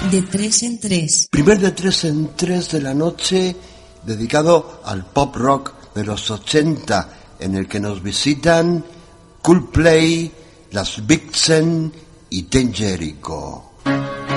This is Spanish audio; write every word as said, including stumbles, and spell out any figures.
De tres en tres. Primer de tres en tres de la noche dedicado al pop rock de los ochenta, en el que nos visitan Coldplay, Las Vixen y Ten Jericho.